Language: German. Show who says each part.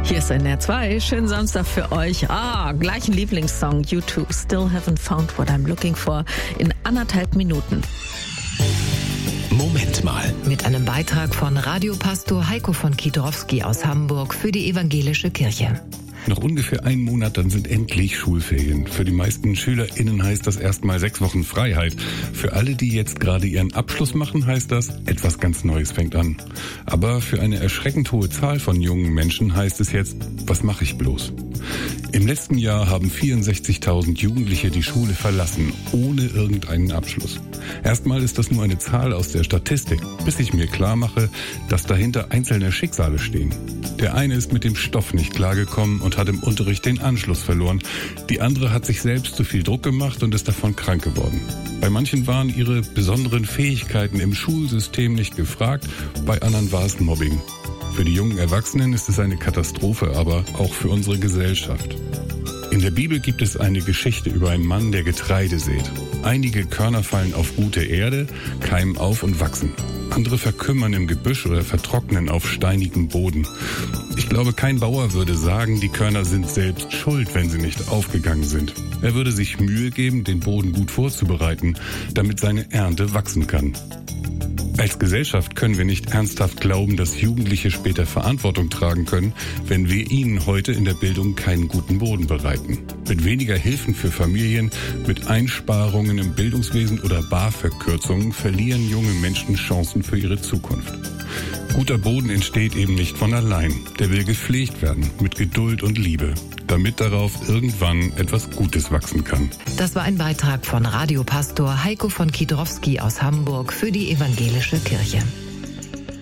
Speaker 1: Hier ist NDR 2. Schönen Samstag für euch. Gleich ein Lieblingssong. U2, Still Haven't Found What I'm Looking For in 1,5 Minuten.
Speaker 2: Moment mal.
Speaker 3: Mit einem Beitrag von Radiopastor Heiko von Kiedrowski aus Hamburg für die Evangelische Kirche.
Speaker 4: Noch ungefähr einen Monat, dann sind endlich Schulferien. Für die meisten SchülerInnen heißt das erstmal 6 Wochen Freiheit. Für alle, die jetzt gerade ihren Abschluss machen, heißt das, etwas ganz Neues fängt an. Aber für eine erschreckend hohe Zahl von jungen Menschen heißt es jetzt, was mache ich bloß? Im letzten Jahr haben 64.000 Jugendliche die Schule verlassen, ohne irgendeinen Abschluss. Erstmal ist das nur eine Zahl aus der Statistik, bis ich mir klar mache, dass dahinter einzelne Schicksale stehen. Der eine ist mit dem Stoff nicht klargekommen und hat im Unterricht den Anschluss verloren. Die andere hat sich selbst zu viel Druck gemacht und ist davon krank geworden. Bei manchen waren ihre besonderen Fähigkeiten im Schulsystem nicht gefragt, bei anderen war es Mobbing. Für die jungen Erwachsenen ist es eine Katastrophe, aber auch für unsere Gesellschaft. In der Bibel gibt es eine Geschichte über einen Mann, der Getreide sät. Einige Körner fallen auf gute Erde, keimen auf und wachsen. Andere verkümmern im Gebüsch oder vertrocknen auf steinigem Boden. Ich glaube, kein Bauer würde sagen, die Körner sind selbst schuld, wenn sie nicht aufgegangen sind. Er würde sich Mühe geben, den Boden gut vorzubereiten, damit seine Ernte wachsen kann. Als Gesellschaft können wir nicht ernsthaft glauben, dass Jugendliche später Verantwortung tragen können, wenn wir ihnen heute in der Bildung keinen guten Boden bereiten. Mit weniger Hilfen für Familien, mit Einsparungen im Bildungswesen oder BAföG-Kürzungen verlieren junge Menschen Chancen für ihre Zukunft. Guter Boden entsteht eben nicht von allein. Der will gepflegt werden, mit Geduld und Liebe, damit darauf irgendwann etwas Gutes wachsen kann.
Speaker 3: Das war ein Beitrag von Radiopastor Heiko von Kiedrowski aus Hamburg für die Evangelische Kirche.